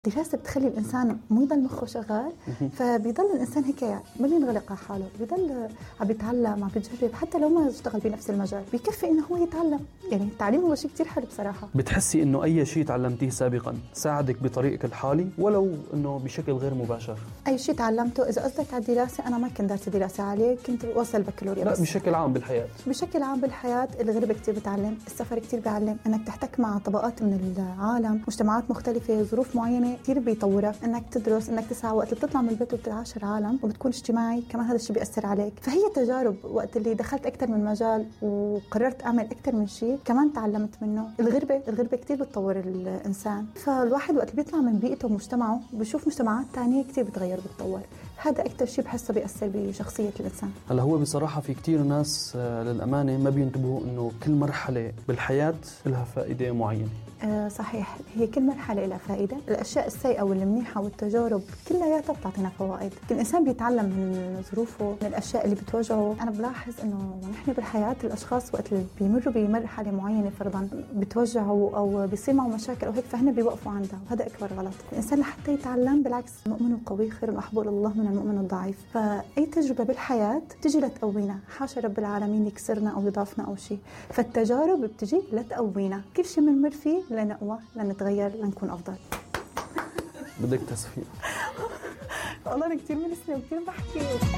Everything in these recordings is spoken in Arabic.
دراسة بتخلي الإنسان مو يضل مخه شغال، فبيضل الإنسان هيك ما بينغلق على حاله، بيضل عم بيتعلم عم بيجرب حتى لو ما اشتغل بنفس المجال، بيكفي إنه هو يتعلم. يعني التعليم هو شيء كتير حلو بصراحة. بتحسي إنه أي شيء تعلمتيه سابقا ساعدك بطريقك الحالي ولو إنه بشكل غير مباشر؟ أي شيء تعلمته، إذا قصدك على الدراسة، أنا ما كنت دارسة دراسة عالية، كنت وصل البكالوريا. لا، بشكل عام بالحياة. بشكل عام بالحياة الغربة كتير بتعلم، السفر كتير بيعلم، إنك تحتك مع طبقات من العالم، مجتمعات مختلفة، ظروف معينة كتير بيطورك، إنك تدرس، إنك تسعى. وقت اللي بتطلع من البيت وبتعاشر عالم وبتكون اجتماعي كمان، هذا الشيء بيأثر عليك. فهي تجارب. وقت اللي دخلت أكتر من مجال وقررت أعمل أكتر من شيء كمان تعلمت منه. الغربة كتير بتطور الإنسان. فالواحد وقت اللي بيطلع من بيئته ومجتمعه بيشوف مجتمعات تانية كتير بتغير بتطور. هذا أكتر شيء بحسه بيأثر بشخصية الإنسان. هلا هو بصراحة في كتير ناس للأمانة ما بينتبهوا إنه كل مرحلة بالحياة لها فائدة معينة. صحيح، هي كل مرحلة لها فائدة. الأشياء السيئة والمنيحة والتجارب كلها بتعطينا فوائد. الإنسان بيتعلم من ظروفه، من الأشياء اللي بتواجهه. أنا بلاحظ إنه نحن بالحياة الأشخاص وقت اللي بيمروا بمرحلة معينة فرضاً بتوجعوا أو بيصير معه مشاكل أو هيك، فهن بيوقفوا عندها، وهذا أكبر غلط. الإنسان لحتى يتعلم بالعكس، المؤمن القوي خير محبوب الله من المؤمن الضعيف. فأي تجربة بالحياة تجي لتقوينا، حاشا رب العالمين يكسرنا أو يضعفنا أو شيء. فالتجارب بتجي لتقوينا، كل شيء بنمر فيه لنقوى، لنتغير، لنكون أفضل. بدك تصفيق. والله أنا كتير منسلة وكتير بحكي.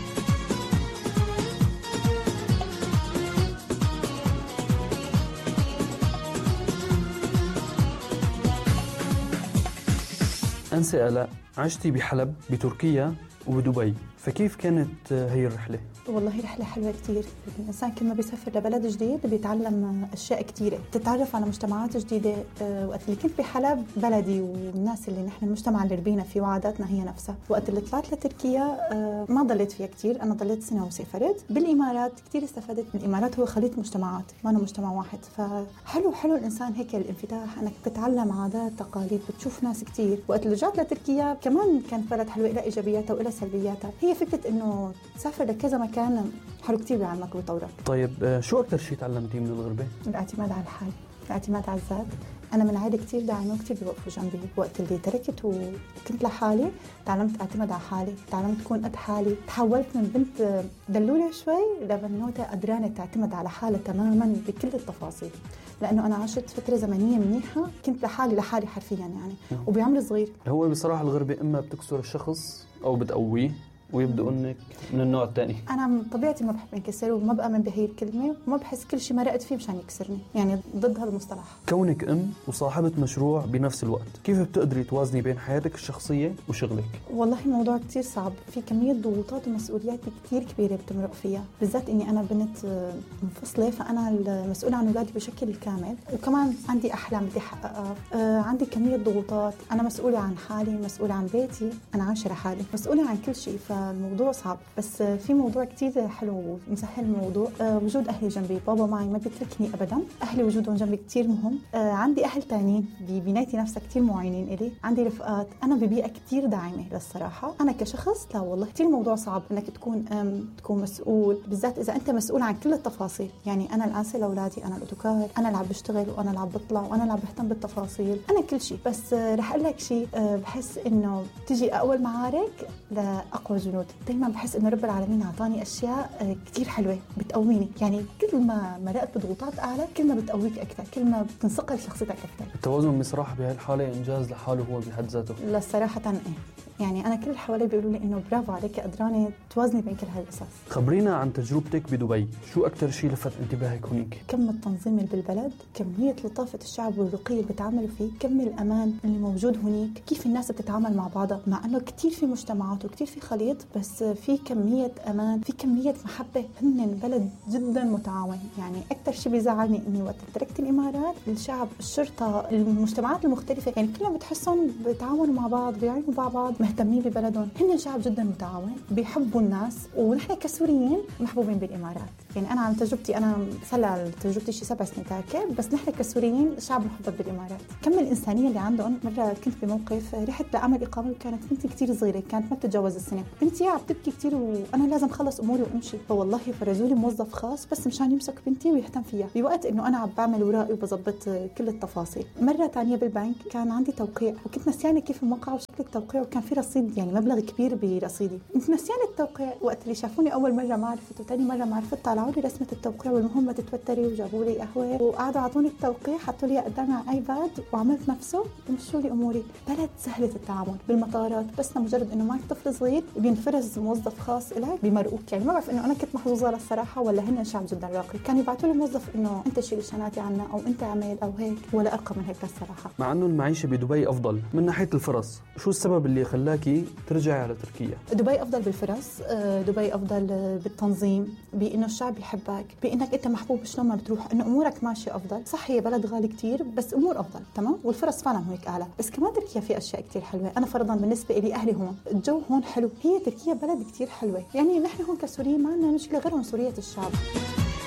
أنسة آلاء، عشتي بحلب بتركيا وبدبي، فكيف كانت هي الرحلة؟ والله رحلة حلوة كتير. الإنسان كل ما بيسافر لبلد جديد بيتعلم أشياء كتيرة، تتعرف على مجتمعات جديدة. وقت اللي كنت بحلب بلدي والناس اللي نحن المجتمع اللي ربينا فيه وعاداتنا هي نفسها. وقت اللي طلعت لتركيا ما ضليت فيها كتير، أنا ضليت سنة وسافرت. بالإمارات كتير استفدت. الإمارات هو خليط مجتمعات، ما أنا مجتمع واحد. فحلو الإنسان هيك الانفتاح، أنك بتتعلم عادات تقاليد، بتشوف ناس كتير. وقت اللي رجعت لتركيا كمان كانت بلد حلوة، إلى إيجابياتها وإلى سلبياتها. هي فكرة إنه تسافر لكذا مكان حلو كتير بيعلمك وبيطورك. طيب شو أكتر شيء تعلمتيه من الغربة؟ الاعتماد على الحال، الاعتماد على الذات. أنا من عائلة كتير داعمة وكتير بيوقفوا جنبي. وقت اللي تركت وكنت لحالي تعلمت أعتمد على حالي، تعلمت أكون قد حالي. تحولت من بنت دلولة شوي لبنوتة قدرانة تعتمد على حالها تماما بكل التفاصيل، لأنه أنا عشت فترة زمنية منيحة كنت لحالي حرفيا يعني وبعمر صغير. هو بصراحة الغربة إما بتكسر الشخص أو بتقويه ويبدأ إنك من النوع الثاني. أنا من طبيعتي ما بحب انكسر وما بأمن بهي الكلمة وما بحس كل شيء مرقت فيه مشان يكسرني، يعني ضد هذا المصطلح. كونك وصاحبة مشروع بنفس الوقت، كيف بتقدري توازني بين حياتك الشخصية وشغلك؟ والله الموضوع كتير صعب، في كمية ضغوطات ومسؤوليات كتير كبيرة بتمرق فيها، بالذات إني أنا بنت منفصلة، فأنا المسؤولة عن أولادي بشكل كامل، وكمان عندي أحلام بدي أحققها. عندي كمية ضغوطات، أنا مسؤولة عن حالي، مسؤولة عن بيتي، أنا عايشة لحالي، مسؤولة عن كل شيء. الموضوع صعب، بس في موضوع كتير حلو مسهل الموضوع. وجود أهلي جنبي، بابا معي ما بيتركني أبدا. أهلي وجودهم جنبي كتير مهم. عندي أهل تانيين ببنايتي نفسها كتير معينين إلي. عندي رفقات. أنا ببيئة كتير داعمة للصراحة. أنا كشخص لا والله كتير موضوع صعب إنك تكون مسؤول، بالذات إذا أنت مسؤول عن كل التفاصيل. يعني أنا الآنسة لأولادي، أنا الأوتوكار، أنا اللي عم بشتغل وأنا اللي عم بطلع وأنا اللي عم بهتم بالتفاصيل، أنا كل شيء. بس رح أقول لك شيء، بحس إنه تجي أقوى المعارك لأقوى جنود. دايما بحس إنه رب العالمين أعطاني أشياء كتير حلوة بتقويني، يعني كل ما مرقت بضغوطات أعلى كل ما بتقويك أكثر، كل ما بتنصقل شخصيتك أكثر. التوازن بصراحة بهالحالة إنجاز لحاله هو بحد ذاته. لا صراحة إيه، يعني أنا كل اللي حوالي بيقولوا لي إنه برافو عليك، قدرانة توازني بين كل هالقصص. خبرينا عن تجربتك بدبي، شو أكتر شيء لفت انتباهك هناك؟ كم التنظيم اللي بالبلد، كمية لطافة الشعب والرقي اللي بتعاملوا فيه، كم الأمان اللي موجود هناك، كيف الناس بتتعامل مع بعضها، مع إنه كتير في مجتمعات وكتير في خليط، بس في كمية أمان، في كمية محبة. هن بلد جدا متعاون. يعني أكتر شيء بيزعلني إني وقت تركت الإمارات، الشعب، الشرطة، المجتمعات المختلفة، يعني كلهم بتحسهم بيتعاونوا مع بعض، بيعينوا مع بعض، مهتمين ببلدهم. هن شعب جدا متعاون، بيحبوا الناس، ونحن كسوريين محبوبين بالإمارات. يعني انا عن تجربتي، انا صار لي تجربتي شي 7 سنين هيك، بس نحن كسوريين شعب محبب بالامارات. كم الانسانيه اللي عندهم. مره كنت بموقف رحت لاعمل اقامه وكانت بنتي كثير صغيره، كانت ما بتتجاوز السنه، بنتي عم تبكي كثير وانا لازم اخلص اموري وامشي، فوالله فرجوا لي موظف خاص بس مشان يمسك بنتي ويهتم فيها بوقت انه انا عم بعمل ورائي وبظبط كل التفاصيل. مره ثانيه بالبنك كان عندي توقيع وكنت نسيانه كيف الموقع وشكل التوقيع، وكان في رصيد يعني مبلغ كبير برصيدي، كنت نسيانه التوقيع. وقت اللي شافوني اول مره ما عرفت وثاني مره ما عرفت، طلعوا لي رسمه التوقيع والمهم ما تتوتري، وجابوا لي قهوه وقعدوا اعطوني التوقيع، حطوا لي قدامي على ايباد وعملت نفسه ومشوا لي اموري. بلد سهله التعامل. بالمطارات بس لمجرد انه معك طفل صغير بينفرز موظف خاص لك بمرقوك. يعني ما بعرف انه انا كنت محظوظه للصراحه ولا هن شعب جدا راقي، كانوا يبعثوا لي موظف انه انت شيل شنطتي عنا او انت اعمل او هيك، ولا ارقى من هيك الصراحه. مع انه المعيشه بدبي افضل من ناحيه الفرص، شو السبب اللي خلاكي ترجعي على تركيا؟ دبي افضل بالفرص، دبي افضل بالتنظيم، بانه الشعب يحبك، بانك انت محبوب شلون ما بتروح، انه امورك ماشيه افضل. صح هي بلد غالي كتير بس امور افضل تمام، والفرص فعلا هيك اعلى. بس كمان تركيا في اشياء كتير حلوه. انا فرضا بالنسبه لي اهلي هون، الجو هون حلو، هي تركيا بلد كتير حلوه. يعني نحن هون كسوريين ما عندنا مشكله غير عنصريه الشعب.